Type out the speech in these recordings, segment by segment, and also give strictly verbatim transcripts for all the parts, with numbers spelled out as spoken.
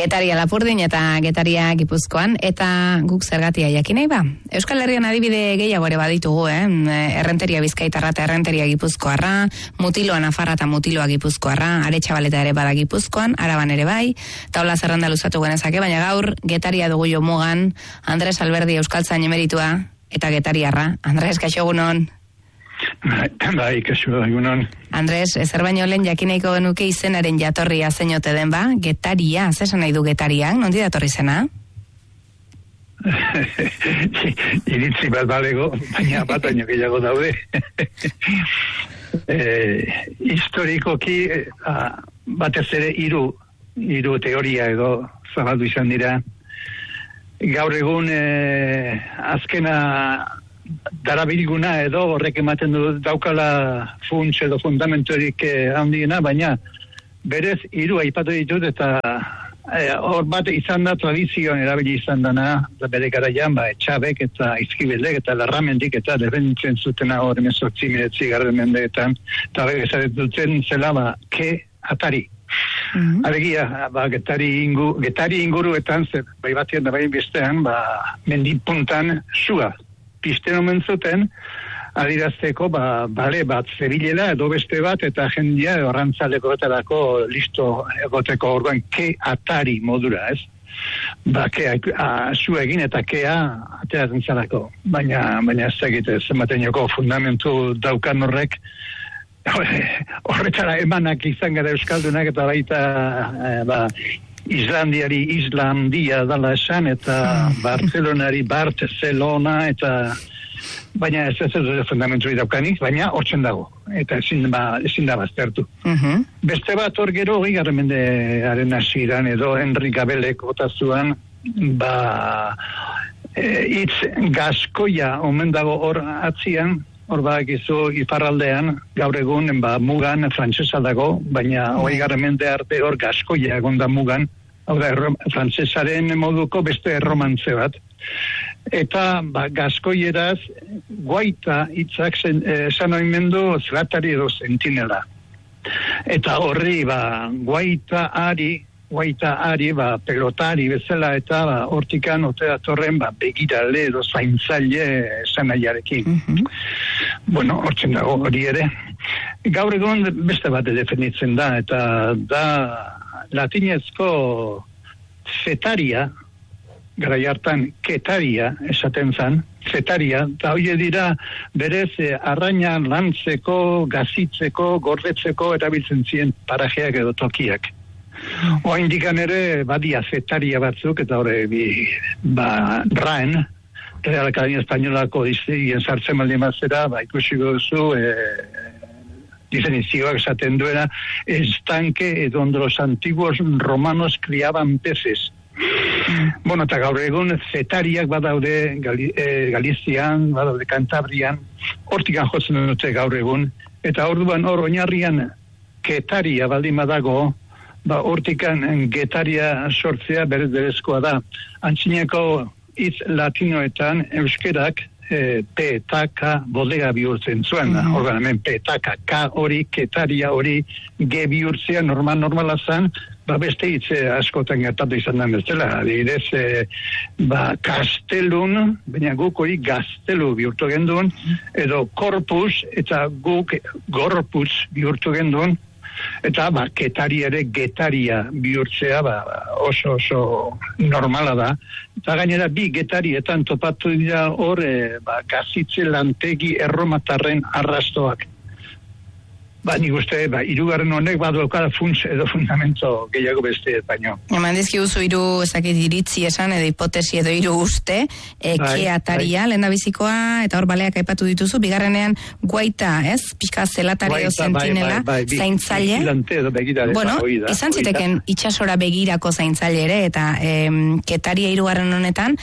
Getaria Lapurdin eta Getaria Gipuzkoan, eta guk zergatia jakin nahi ba. Euskal Herrian adibide gehiago ere baditugu, eh? Errenteria Bizkaitarra eta Errenteria Gipuzkoarra, Mutiloa Nafarra eta Mutiloa Gipuzkoarra, Aretxabaleta ere bada Gipuzkoan, Araban ere bai, taula zerrenda luzatu genezake, baina gaur Getaria dugu jo mugan, Andres Alberdi Euskaltzain emeritua eta Getariarra. Andres, kaixo egunon. Bai, kaixo egunon. Andres, ezer baino lehen jakineiko genuke izenaren jatorria zeinote den ba, Getaria, zesan nahi du Getariak, nondi datorri zena? Iritzi bat balego, baina bat baino gehiago daude. eh, historikoki, eh, batez ere hiru hiru teoria edo zabaldu izan dira. Gaur egun eh, azkena darabilguna edo horrek ematen du daukala funts edo fundamentorik eh, handiena, baina berez hiru aipatu ditut eta hor eh, bat izan da tradizioan erabili izan dana, bere garaian, ba, Etxabek eta Izkibelek eta Larramendik eta defenditzen zutena hor emezortzi meretzi garren mendeetan, eta bere esaten duten zela, ba, ke atari. Mm-hmm. Alegia, ba, getari, ingu, getari inguruetan, zer, bai batean da bai bestean, ba, mendipuntan sua pizten omen zuten, adirazteko, ba, bale bat zebilela edo beste bat, eta jendia horrantzaleko etarako listo egoteko orduan ke atari modura, ez? Ba, ke zu egin eta kea ateratzen zarako. Baina, baina ez egite, zenbaten joko fundamentu daukan horrek, horretara emanak izan gara euskaldunak eta baita, eh, ba, Islandiari Islandia dala esan, eta Barcelonari Barcelona, eta baina ez ez ez fundamenturi daukanik, baina hortzen dago, eta ezin, ba, ezin da baztertu. Uh-huh. Beste bat hor gero, higarren mendearen hasieran edo Henri Gabelek botazuan, ba, e, itz gaskoia omen dago hor atzian, hor badakizu iparraldean, gaur egun, ba, mugan frantsesa dago, baina hori garren mende arte hor gaskoia egon da mugan, hau da, frantsesaren moduko beste erromantze bat. Eta, ba, gaskoieraz, guaita hitzak esan oimendu zelatari edo sentinela. Eta horri, ba, guaita ari, guaita ari, ba, pelotari bezala, eta ba, hortikan ote datorren, ba, begirale edo zaintzaile zanaiarekin. Mm-hmm. Bueno, hortzen dago hori ere. Gaur egun beste bat definitzen da, eta da latinezko zetaria, garai hartan ketaria esaten zan, zetaria, eta hori dira berez arraina lantzeko, gazitzeko, gordetzeko erabiltzen ziren parajeak edo tokiak. Oa indikan ere badia zetaria batzuk, eta hori bi, ba, raen, Real Academia Espainolako dizien sartzen baldin bazera, ba, ikusiko duzu, e, definizioak esaten duena, estanque donde los antiguos romanos criaban peces. Bueno, eta gaur egun zetariak badaude Gali, e, Galizian, badaude Kantabrian, hortikan jotzen dute gaur egun, eta orduan hor oinarrian ketaria baldin badago, ba, hortikan getaria sortzea berez berezkoa da. Antzineko hitz latinoetan euskerak e, P eta K bodega bihurtzen zuen. Mm-hmm. Orduan hemen P eta K, K hori, ketaria hori, G bihurtzea normal normala zan, ba beste hitz askotan gertatu izan da bezala. Adibidez, e, ba, kastelun, baina guk hori gaztelu bihurtu gendun, edo korpus, eta guk gorputz bihurtu gendun, eta ba, ketari ere getaria bihurtzea ba, oso oso normala da. Eta gainera bi getarietan topatu dira hor e, ba, gazitze lantegi erromatarren arrastoak. Ba, nik uste, ba, irugarren honek baduokada funts edo fundamento gehiago beste, baino. Eman dizki guzu iru, ezakit iritzi esan, edo hipotesi edo iru uste, e, bai, ke ataria, bai. Lehen da bizikoa, eta hor baleak aipatu dituzu, bigarrenean guaita, ez? Pixka zelatari edo sentinela, bai, bai, bai, zaintzaile. Edo begirare, bueno, ba, oida, izan ziteken itxasora begirako zaintzaile ere, eta em, ketaria irugarren honetan,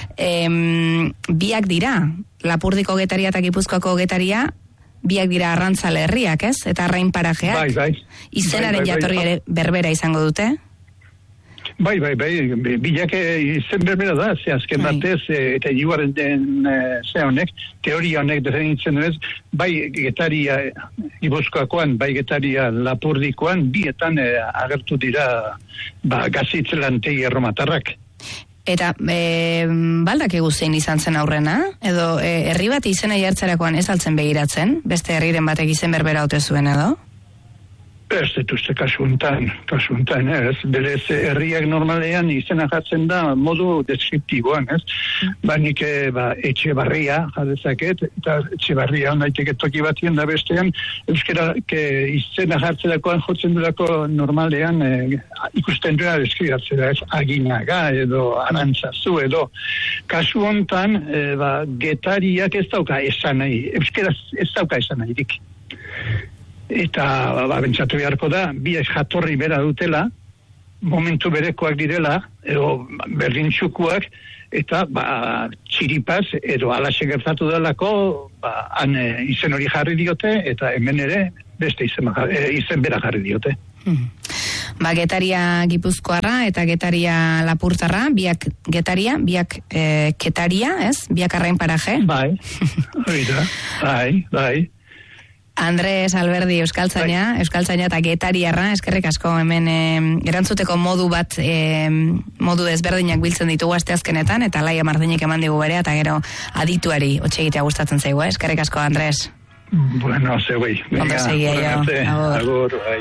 em, biak dira, Lapurdiko Getaria eta Gipuzkoako Getaria, biak dira arrantzale herriak, ez? Eta arrain parajeak. Bai, bai. Izenaren bai, bai, jatorri ere berbera izango dute? Bai, bai, bai, bilake izen berbera da, ze azken batez, eta iguaren den ze honek, teoria honek definitzen duez, bai Getaria Gipuzkoakoan, bai Getaria Lapurdikoan, bietan agertu dira ba, gazitzelantegi erromatarrak. Eta e, baldak eguzein izan zen aurrena, edo e, herri bat izena jartzerakoan ez altzen begiratzen, beste herriren batek izen berbera haute zuen edo? Ez dituzte kasuntan, kasuntan, ez. Berez, herriak normalean izena jartzen da modu deskriptiboan, ez. Ba, nik, ba, etxe barria jarrezaket, eta etxe barria naiteke toki batien da bestean, euskera izena jartzerakoan jotzen durako normalean e, ikusten duena deskribatzea, ez, aginaga edo arantzazu edo. Kasu hontan, e, ba, Getariak ez dauka esan nahi, euskera ez dauka esan nahirik. Eta ba, bentsatu beharko da, biek jatorri bera dutela, momentu berekoak direla, edo berdintxukuak, eta ba, txiripaz, edo alaxe gertatu delako, ba, han e, izen hori jarri diote, eta hemen ere beste izen, e, izen bera jarri diote. Hmm. Ba, Getaria Gipuzkoarra eta Getaria Lapurtarra, biak Getaria, biak e, Ketaria, ez? Biak arrain paraje. Bai, oida, bai, bai. Andres Alberdi Euskaltzaina, Euskaltzaina eta Getariarra, eskerrik asko hemen e, erantzuteko modu bat, e, modu ezberdinak biltzen ditugu asteazkenetan, eta Laia Martinik eman digu berea, eta gero adituari otxegitea gustatzen zaigu, eh? Eskerrik asko, Andres. Bueno, zeuei. Ondo segia, jo. Agur. Agur, bai.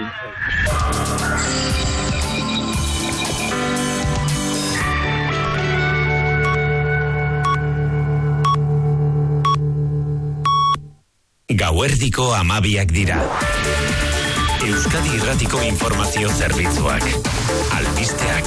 Gauerdiko amabiak dira. Euskadi Irratiko Informazio Zerbitzuak. Albisteak.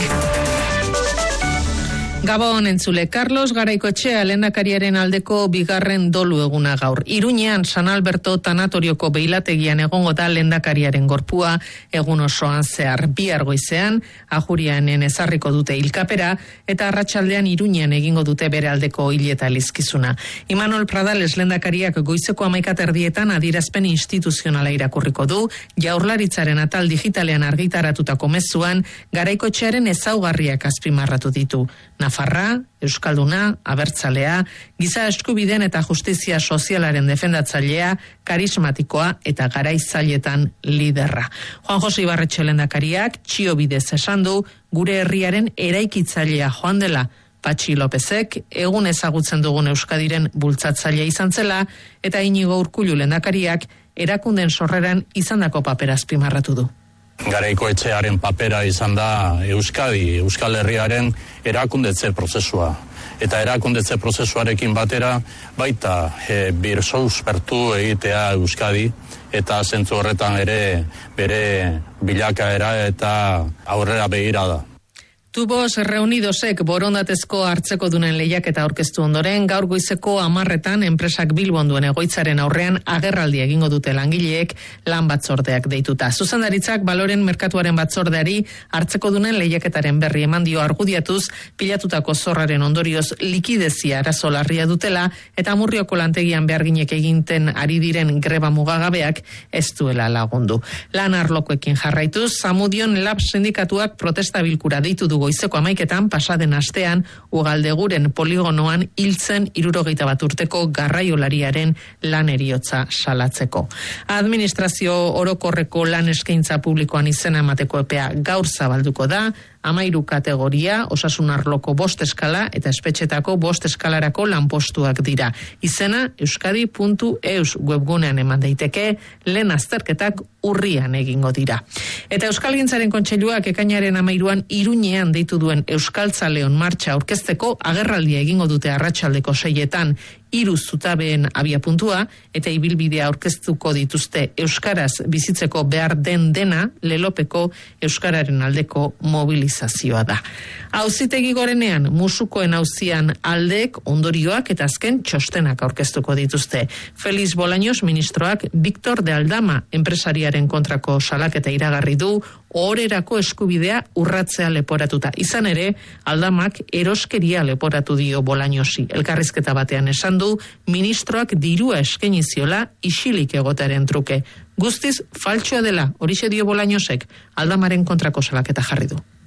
Gabon entzule, Carlos Garaikoetxea lehendakariaren aldeko bigarren dolu eguna gaur. Iruñean San Alberto tanatorioko behilategian egongo da lehendakariaren gorpua egun osoan zehar. Bihar goizean, Ajurianen ezarriko dute hilkapera, eta arratsaldean Iruñean egingo dute bere aldeko hileta elizkizuna. Imanol Pradales lehendakariak goizeko hamaika erdietan adierazpen instituzionala irakurriko du, Jaurlaritzaren atal digitalean argitaratutako mezuan Garaikoetxearen ezaugarriak azpimarratu ditu. Nafarra, Euskalduna, abertzalea, giza eskubideen eta justizia sozialaren defendatzailea, karismatikoa eta garaitzailetan liderra. Juan Jose Ibarretxe lehendakariak txio bidez esan du gure herriaren eraikitzailea joan dela. Patxi Lopezek egun ezagutzen dugun Euskadiren bultzatzailea izan zela, eta Inigo Urkullu lehendakariak erakunden sorreran izandako papera azpimarratu du. Garaikoetxearen papera izan da Euskadi, Euskal Herriaren erakundetze prozesua. Eta erakundetze prozesuarekin batera baita e, bir souspertu egitea Euskadi, eta zentzu horretan ere bere bilakaera eta aurrera begira da. Tubos Reunidosek borondatezko hartzeko dunen lehiaketa aurkeztu ondoren, gaur goizeko hamarretan enpresak Bilbon duen egoitzaren aurrean agerraldi egingo dute langileek lan batzordeak deituta. Zuzendaritzak baloren merkatuaren batzordeari hartzeko dunen lehiaketaren berri eman dio argudiatuz, pilatutako zorraren ondorioz likidezia arazo larria dutela, eta Amurrioko lantegian beharginek eginten ari diren greba mugagabeak ez duela lagundu. Lan arlokoekin jarraituz, Zamudion Lab sindikatuak protesta bilkura deitu dugu goizeko hamaiketan pasaden astean Ugaldeguren poligonoan hiltzen hirurogeita bat urteko garraiolariaren lan eriotza salatzeko. Administrazio orokorreko lan eskaintza publikoan izena emateko epea gaur zabalduko da, amairu kategoria, osasun arloko bost eskala eta espetxetako bost eskalarako lanpostuak dira. Izena euskadi puntu eus webgunean eman daiteke, lehen azterketak urrian egingo dira. Eta Euskalgintzaren Kontseiluak ekainaren amairuan Iruñean deitu duen Euskaltzaleon martxa aurkezteko agerraldia egingo dute arratsaldeko seietan, hiru zutabeen abiapuntua eta ibilbidea aurkeztuko dituzte euskaraz bizitzeko behar den dena lelopeko euskararen aldeko mobilizazioa da. Auzitegi gorenean musukoen auzian aldeek ondorioak eta azken txostenak aurkeztuko dituzte. Feliz Bolaños ministroak Victor de Aldama enpresariaren kontrako salaketa iragarri du, ohorerako eskubidea urratzea leporatuta. Izan ere, Aldamak eroskeria leporatu dio Bolañosi. Elkarrizketa batean esan du, ministroak dirua eskaini ziola isilik egotaren truke. Guztiz faltsua dela, horixe dio Bolañosek, Aldamaren kontrako salaketa jarri du.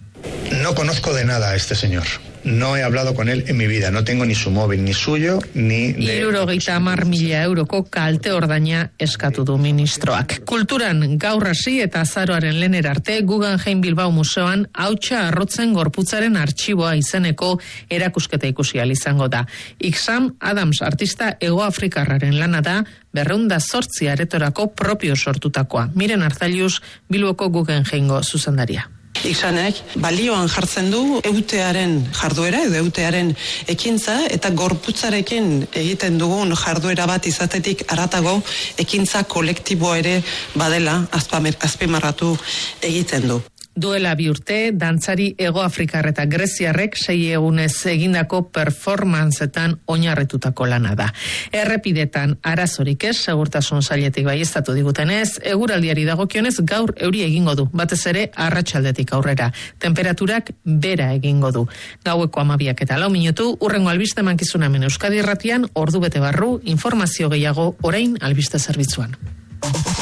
No conozco de nada a este señor. No he hablado con él en mi vida, no tengo ni su móvil, ni suyo, ni... Hirurogeita hamar mila euroko kalte ordaina eskatu du ministroak. Kulturan gaur hasi eta azaroaren lehener arte Guggenheim Bilbao Museoan hautsa arrotzen gorputzaren artxiboa izeneko erakusketa ikusi ahal izango da. Ixam Adams artista Hegoafrikarraren lana da, berreunda zortzi aretorako propio sortutakoa. Miren Arzailuz, Bilboko Guggenheimgo zuzendaria. Iksanek balioan jartzen du eutearen jarduera edo eutearen ekintza eta gorputzarekin egiten dugun jarduera bat izatetik haratago ekintza kolektibo ere badela azpimarratu egiten du. Duela bi urte, dantzari Hegoafrikar eta Greziarrek sei egunez egindako performanceetan oinarritutako lana da. Errepidetan arazorik ez, segurtasun sailetik baieztatu digutenez, eguraldiari dagokionez gaur euri egingo du, batez ere arratsaldetik aurrera. Temperaturak bera egingo du. Gaueko hamabiak eta lau minutu, urrengo albiste mankizuna hemen Euskadi Irratian, ordu bete barru, informazio gehiago orain albiste zerbitzuan.